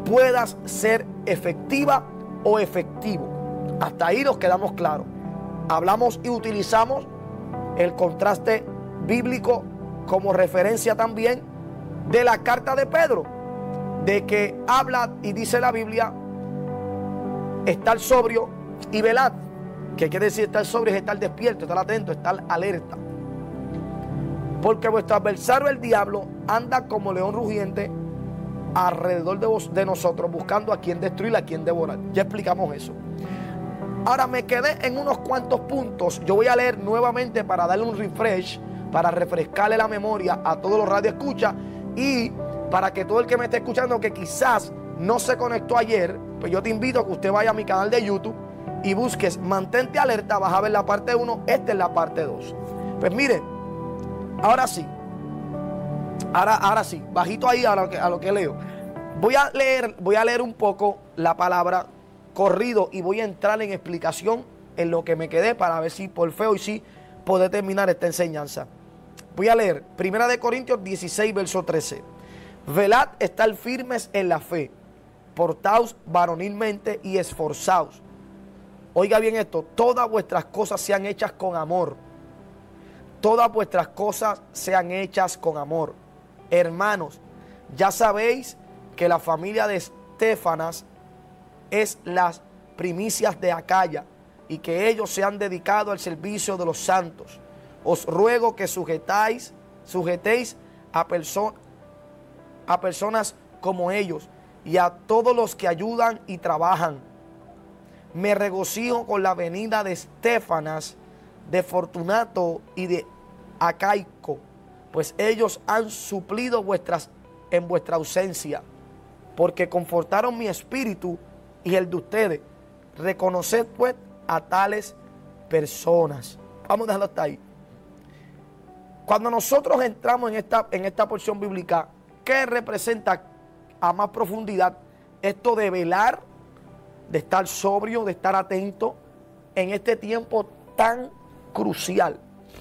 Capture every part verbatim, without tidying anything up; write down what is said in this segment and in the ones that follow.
puedas ser efectiva o efectivo. Hasta ahí nos quedamos claros. Hablamos y utilizamos el contraste bíblico como referencia también de la carta de Pedro, de que habla y dice la Biblia: estar sobrio y velad. ¿Qué quiere decir estar sobrio? Es estar despierto, estar atento, estar alerta. Porque vuestro adversario el diablo anda como león rugiente alrededor de, vos, de nosotros, buscando a quien destruir, a quien devorar. Ya explicamos eso. Ahora me quedé en unos cuantos puntos. Yo voy a leer nuevamente para darle un refresh, para refrescarle la memoria a todos los radioescuchas y para que todo el que me esté escuchando que quizás no se conectó ayer, pues yo te invito a que usted vaya a mi canal de YouTube y busques Mantente Alerta. Vas a ver la parte uno, esta es la parte dos. Pues mire, ahora sí, ahora, ahora sí, bajito ahí a lo, que, a lo que leo. Voy a leer, voy a leer un poco la palabra corrido y voy a entrar en explicación en lo que me quedé para ver si por fe hoy sí puedo terminar esta enseñanza. Voy a leer Primera de Corintios dieciséis, verso trece. Velad, estar firmes en la fe, portaos varonilmente y esforzaos. Oiga bien esto: todas vuestras cosas sean hechas con amor. Todas vuestras cosas sean hechas con amor. Hermanos, ya sabéis que la familia de Estéfanas es las primicias de Acaya y que ellos se han dedicado al servicio de los santos. Os ruego que sujetáis, sujetéis a, perso a personas como ellos y a todos los que ayudan y trabajan. Me regocijo con la venida de Estéfanas, de Fortunato y de Acaico, pues ellos han suplido vuestras, en vuestra ausencia, porque confortaron mi espíritu y el de ustedes. Reconoced pues a tales personas. Vamos a dejarlo hasta ahí. Cuando nosotros entramos en esta, en esta porción bíblica, ¿qué representa a más profundidad esto de velar, de estar sobrio, de estar atento en este tiempo tan crucial?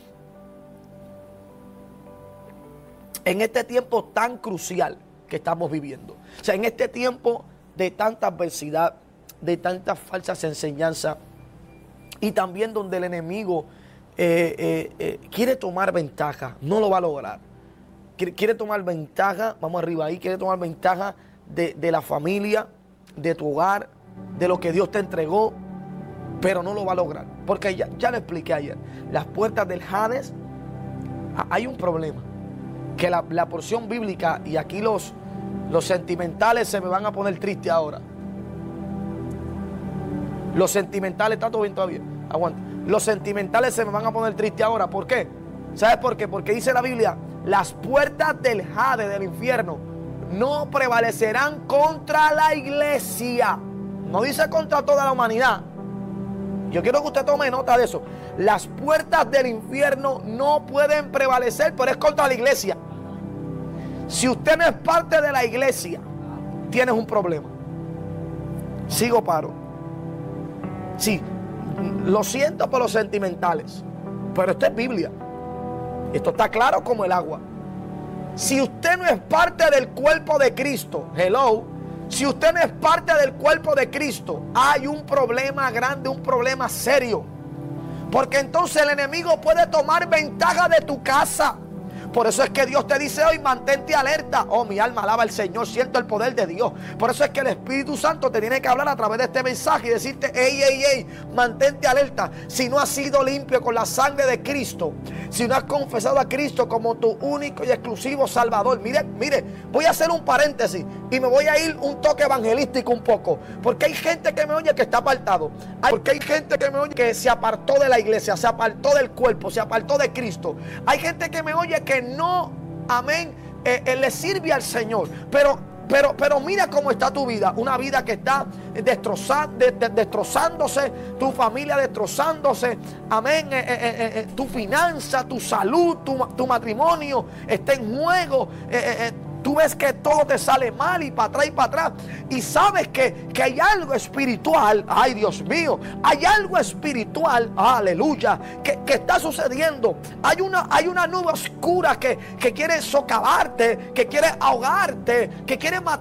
En este tiempo tan crucial que estamos viviendo. O sea, en este tiempo de tanta adversidad, de tantas falsas enseñanzas y también donde el enemigo eh, eh, eh, quiere tomar ventaja, no lo va a lograr. Quiere, quiere tomar ventaja, vamos arriba ahí, quiere tomar ventaja de, de la familia, de tu hogar, de lo que Dios te entregó, pero no lo va a lograr. Porque ya, ya lo expliqué ayer, las puertas del Hades, hay un problema, que la, la porción bíblica, y aquí los, los sentimentales se me van a poner tristes ahora. Los sentimentales, ¿está todo bien todavía? Aguanta. Los sentimentales se me van a poner tristes ahora. ¿Por qué? ¿Sabes por qué? Porque dice la Biblia: las puertas del Hades, del infierno, no prevalecerán contra la iglesia. No dice contra toda la humanidad. Yo quiero que usted tome nota de eso. Las puertas del infierno no pueden prevalecer, pero es contra la iglesia. Si usted no es parte de la iglesia, tienes un problema. Sigo paro. Sí, lo siento por los sentimentales, pero esto es Biblia. Esto está claro como el agua. Si usted no es parte del cuerpo de Cristo, hello, si usted no es parte del cuerpo de Cristo, hay un problema grande, un problema serio. Porque entonces el enemigo puede tomar ventaja de tu casa. Por eso es que Dios te dice hoy: mantente alerta. Oh, mi alma alaba al Señor, siento el poder de Dios. Por eso es que el Espíritu Santo te tiene que hablar a través de este mensaje y decirte: ey, ey, ey, mantente alerta. Si no has sido limpio con la sangre de Cristo, si no has confesado a Cristo como tu único y exclusivo Salvador. Mire, mire, voy a hacer un paréntesis y me voy a ir un toque evangelístico un poco. Porque hay gente que me oye que está apartado. Porque hay gente que me oye que se apartó de la iglesia, se apartó del cuerpo, se apartó de Cristo. Hay gente que me oye que no, amén, eh, eh, le sirve al Señor, pero, pero, pero mira cómo está tu vida, una vida que está destroza, de, de, destrozándose, tu familia destrozándose, amén, eh, eh, eh, tu finanza, tu salud, tu, tu matrimonio está en juego. eh, eh, eh, Tú ves que todo te sale mal y para atrás y para atrás. Y sabes que, que hay algo espiritual. Ay, Dios mío. Hay algo espiritual. Aleluya. Que, que está sucediendo. Hay una, hay una nube oscura que, que quiere socavarte. Que quiere ahogarte. Que quiere matarte.